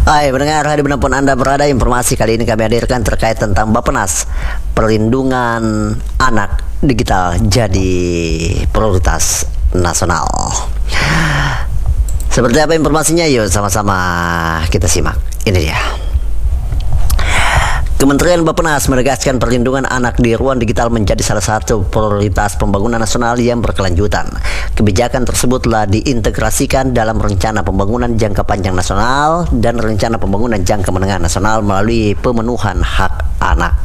Hai pendengar, dimanapun Anda berada, informasi kali ini kami hadirkan terkait tentang Bappenas, perlindungan anak digital jadi prioritas nasional. Seperti apa informasinya? Yuk sama-sama kita simak. Ini dia. Kementerian Bappenas menegaskan perlindungan anak di ruang digital menjadi salah satu prioritas pembangunan nasional yang berkelanjutan. Kebijakan tersebut telah diintegrasikan dalam Rencana Pembangunan Jangka Panjang Nasional dan Rencana Pembangunan Jangka Menengah Nasional melalui pemenuhan hak anak.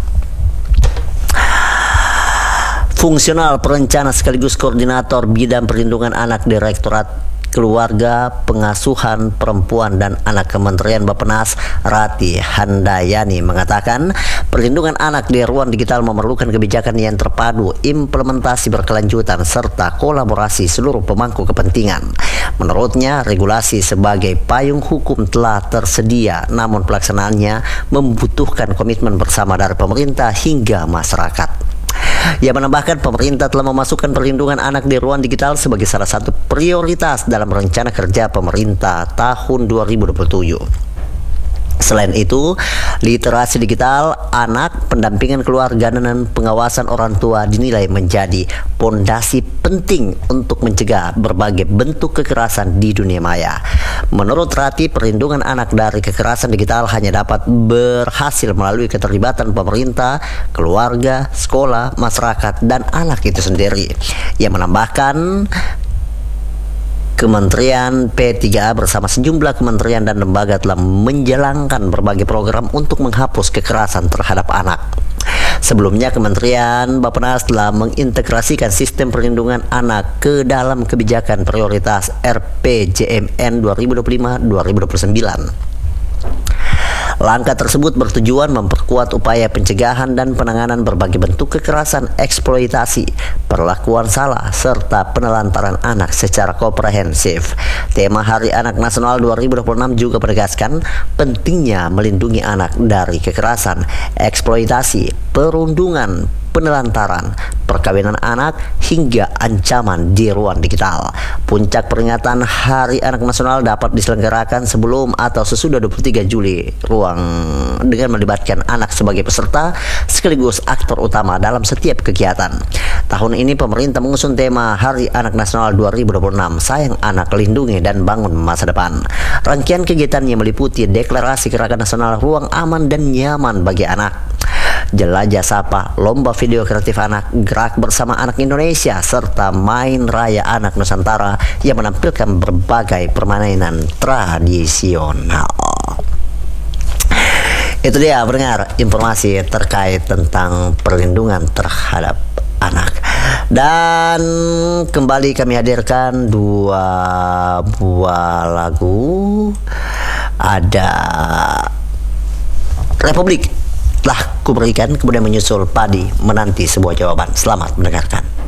Fungsional perencana sekaligus koordinator bidang perlindungan anak Direktorat Keluarga, Pengasuhan Perempuan dan Anak Kementerian Bappenas, Rati Handayani mengatakan perlindungan anak di ruang digital memerlukan kebijakan yang terpadu, implementasi berkelanjutan serta kolaborasi seluruh pemangku kepentingan. Menurutnya, regulasi sebagai payung hukum telah tersedia, namun pelaksanaannya membutuhkan komitmen bersama dari pemerintah hingga masyarakat. Ia menambahkan pemerintah telah memasukkan perlindungan anak di ruang digital sebagai salah satu prioritas dalam rencana kerja pemerintah tahun 2027. Selain itu, literasi digital anak, pendampingan keluarga dan pengawasan orang tua dinilai menjadi pondasi penting untuk mencegah berbagai bentuk kekerasan di dunia maya. Menurut Rati, perlindungan anak dari kekerasan digital hanya dapat berhasil melalui keterlibatan pemerintah, keluarga, sekolah, masyarakat, dan anak itu sendiri. Ia menambahkan, Kementerian P3A bersama sejumlah kementerian dan lembaga telah menjalankan berbagai program untuk menghapus kekerasan terhadap anak. Sebelumnya, Kementerian Bappenas telah mengintegrasikan sistem perlindungan anak ke dalam kebijakan prioritas RPJMN 2025-2029. Langkah tersebut bertujuan memperkuat upaya pencegahan dan penanganan berbagai bentuk kekerasan, eksploitasi, perlakuan salah, serta penelantaran anak secara komprehensif. Tema Hari Anak Nasional 2026 juga menegaskan pentingnya melindungi anak dari kekerasan, eksploitasi, perundungan, penelantaran, perkawinan anak, hingga ancaman di ruang digital. Puncak peringatan Hari Anak Nasional dapat diselenggarakan sebelum atau sesudah 23 Juli dengan melibatkan anak sebagai peserta sekaligus aktor utama dalam setiap kegiatan. Tahun ini pemerintah mengusung tema Hari Anak Nasional 2026, Sayang Anak, Lindungi dan Bangun Masa Depan. Rangkaian kegiatan yang meliputi deklarasi gerakan nasional ruang aman dan nyaman bagi anak, Jelajah Sapa, lomba video kreatif anak, gerak bersama anak Indonesia, serta main raya anak Nusantara yang menampilkan berbagai permainan tradisional. Itu dia pendengar, informasi terkait tentang perlindungan terhadap anak. Dan kembali kami hadirkan dua buah lagu. Ada Republik telah kuberikan, kemudian menyusul Padi Menanti Sebuah Jawaban. Selamat mendengarkan.